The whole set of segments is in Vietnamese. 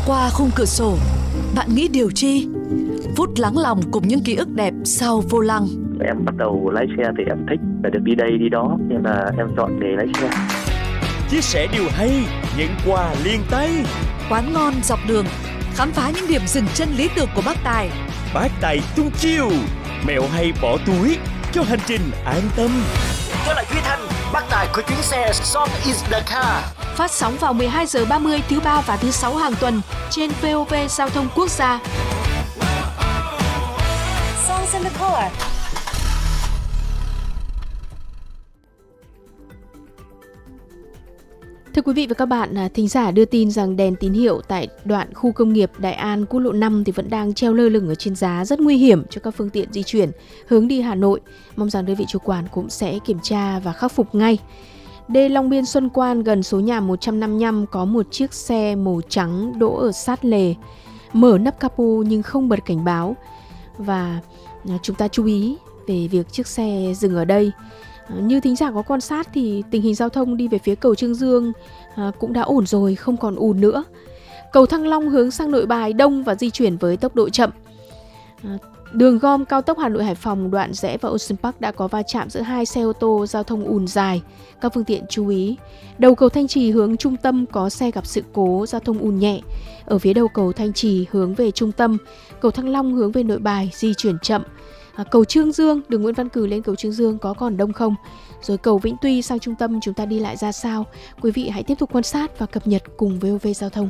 Qua khung cửa sổ, bạn nghĩ điều chi? Phút lắng lòng cùng những ký ức đẹp sau vô lăng. Em bắt đầu lái xe thì em thích phải được đi đây đi đó, nên là em chọn nghề lái xe. Chia sẻ điều hay, những quà liền tay. Quán ngon dọc đường, khám phá những điểm dừng chân lý tưởng của bác Tài. Bác Tài tung chiêu, mẹo hay bỏ túi cho hành trình an tâm. Tôi là Duy Thanh, bác Tài của chuyến xe Song is the car. Phát sóng vào 12 giờ 30 thứ ba và thứ sáu hàng tuần trên VOV Giao thông Quốc gia. Songs in the car. Thưa quý vị và các bạn, thính giả đưa tin rằng đèn tín hiệu tại đoạn khu công nghiệp Đại An, quốc lộ 5 thì vẫn đang treo lơ lửng ở trên giá, rất nguy hiểm cho các phương tiện di chuyển hướng đi Hà Nội. Mong rằng đơn vị chủ quản cũng sẽ kiểm tra và khắc phục ngay. Đê Long Biên Xuân Quan gần số nhà 155 có một chiếc xe màu trắng đỗ ở sát lề, mở nắp capo nhưng không bật cảnh báo. Và chúng ta chú ý về việc chiếc xe dừng ở đây. Như thính giả có quan sát thì tình hình giao thông đi về phía cầu Chương Dương cũng đã ổn rồi, không còn ùn nữa. Cầu Thăng Long hướng sang Nội Bài đông và di chuyển với tốc độ chậm. Đường gom cao tốc Hà Nội Hải Phòng đoạn rẽ vào Ocean Park đã có va chạm giữa hai xe ô tô, giao thông ùn dài. Các phương tiện chú ý. Đầu cầu Thanh Trì hướng trung tâm có xe gặp sự cố, giao thông ùn nhẹ. Ở phía đầu cầu Thanh Trì hướng về trung tâm, cầu Thăng Long hướng về Nội Bài di chuyển chậm. Cầu Chương Dương, đường Nguyễn Văn Cừ lên cầu Chương Dương có còn đông không? Rồi cầu Vĩnh Tuy sang trung tâm chúng ta đi lại ra sao? Quý vị hãy tiếp tục quan sát và cập nhật cùng VOV Giao thông.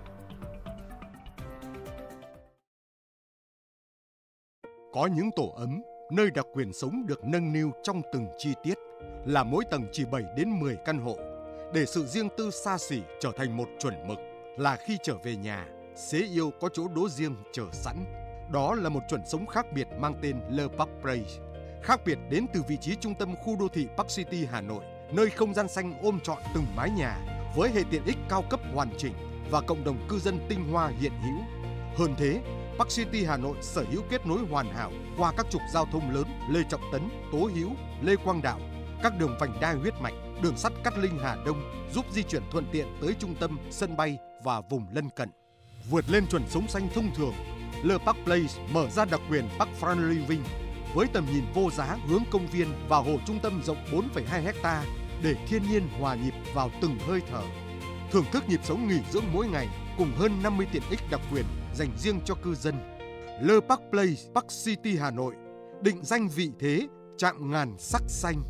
Có những tổ ấm, nơi đặc quyền sống được nâng niu trong từng chi tiết, là mỗi tầng chỉ 7 đến 10 căn hộ, để sự riêng tư xa xỉ trở thành một chuẩn mực, là khi trở về nhà, xế yêu có chỗ đỗ riêng chờ sẵn. Đó là một chuẩn sống khác biệt mang tên Le Parc Place. Khác biệt đến từ vị trí trung tâm khu đô thị Park City Hà Nội, nơi không gian xanh ôm trọn từng mái nhà với hệ tiện ích cao cấp hoàn chỉnh và cộng đồng cư dân tinh hoa hiện hữu. Hơn thế, Park City Hà Nội sở hữu kết nối hoàn hảo qua các trục giao thông lớn Lê Trọng Tấn, Tố Hữu, Lê Quang Đạo, các đường vành đai huyết mạch, đường sắt Cát Linh Hà Đông giúp di chuyển thuận tiện tới trung tâm, sân bay và vùng lân cận. Vượt lên chuẩn sống xanh thông thường, Le Parc Place mở ra đặc quyền Park Front Living với tầm nhìn vô giá hướng công viên và hồ trung tâm rộng 4,2 ha để thiên nhiên hòa nhịp vào từng hơi thở. Thưởng thức nhịp sống nghỉ dưỡng mỗi ngày cùng hơn 50 tiện ích đặc quyền dành riêng cho cư dân. Le Parc Place, Park City Hà Nội, định danh vị thế chạm ngàn sắc xanh.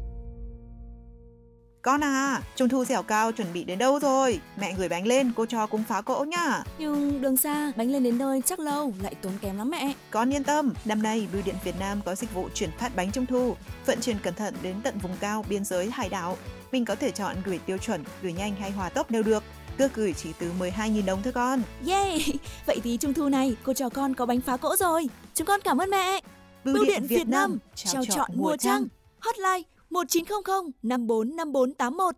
Con à, Trung thu dẻo cao chuẩn bị đến đâu rồi? Mẹ gửi bánh lên, cô cho cùng phá cỗ nhá. Nhưng đường xa, bánh lên đến nơi chắc lâu, lại tốn kém lắm mẹ. Con yên tâm, năm nay Bưu điện Việt Nam có dịch vụ chuyển phát bánh Trung thu, vận chuyển cẩn thận đến tận vùng cao, biên giới, hải đảo. Mình có thể chọn gửi tiêu chuẩn, gửi nhanh hay hòa tốc đều được. Cước gửi chỉ từ 12.000 đồng thôi con. Yeah, vậy thì Trung thu này cô trò con có bánh phá cỗ rồi. Chúng con cảm ơn mẹ. Bưu điện Việt Nam, trao chọn mùa trăng. Hotline 1900 545481.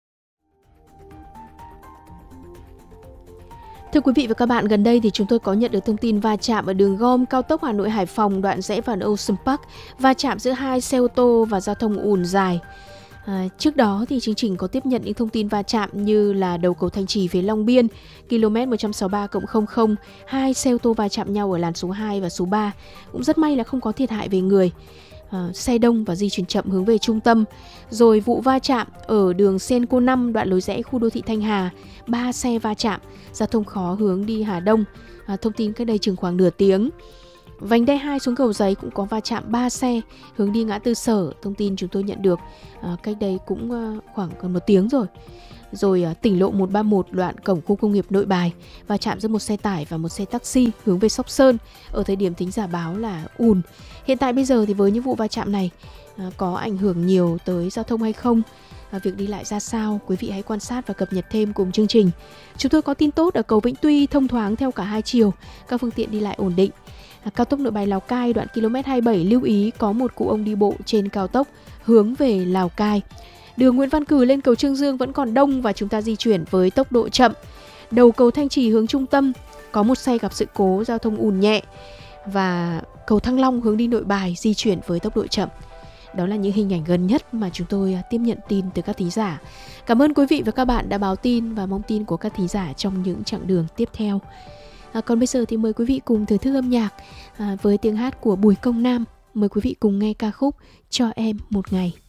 Thưa quý vị và các bạn, gần đây thì chúng tôi có nhận được thông tin va chạm ở đường gom cao tốc Hà Nội Hải Phòng đoạn rẽ vào Ocean Park, va chạm giữa hai xe ô tô và giao thông ùn dài. Trước đó thì chương trình có tiếp nhận những thông tin va chạm như là đầu cầu Thanh Trì phía Long Biên, km 163+00, hai xe ô tô va chạm nhau ở làn số 2 và số 3. Cũng rất may là không có thiệt hại về người. Xe đông và di chuyển chậm hướng về trung tâm. Rồi vụ va chạm ở đường Senco 5 đoạn lối rẽ khu đô thị Thanh Hà, 3 xe va chạm, giao thông khó hướng đi Hà Đông. Thông tin cách đây chừng khoảng nửa tiếng. Vành đai 2 xuống Cầu Giấy cũng có va chạm 3 xe hướng đi ngã tư Sở. Thông tin chúng tôi nhận được cách đây cũng khoảng gần 1 tiếng rồi. Rồi tỉnh lộ 131 đoạn cổng khu công nghiệp Nội Bài va chạm giữa một xe tải và một xe taxi hướng về Sóc Sơn. Ở thời điểm thính giả báo là ùn. Hiện tại bây giờ thì với những vụ va chạm này có ảnh hưởng nhiều tới giao thông hay không? Việc đi lại ra sao? Quý vị hãy quan sát và cập nhật thêm cùng chương trình. Chúng tôi có tin tốt ở cầu Vĩnh Tuy thông thoáng theo cả hai chiều, các phương tiện đi lại ổn định. Cao tốc Nội Bài Lào Cai đoạn km 27 lưu ý có một cụ ông đi bộ trên cao tốc hướng về Lào Cai. Đường Nguyễn Văn Cừ lên cầu Chương Dương vẫn còn đông và chúng ta di chuyển với tốc độ chậm. Đầu cầu Thanh Trì hướng trung tâm có một xe gặp sự cố, giao thông ùn nhẹ. Và cầu Thăng Long hướng đi Nội Bài di chuyển với tốc độ chậm. Đó là những hình ảnh gần nhất mà chúng tôi tiếp nhận tin từ các thính giả. Cảm ơn quý vị và các bạn đã báo tin và mong tin của các thính giả trong những chặng đường tiếp theo. Còn bây giờ thì mời quý vị cùng thưởng thức âm nhạc với tiếng hát của Bùi Công Nam. Mời quý vị cùng nghe ca khúc Cho Em Một Ngày.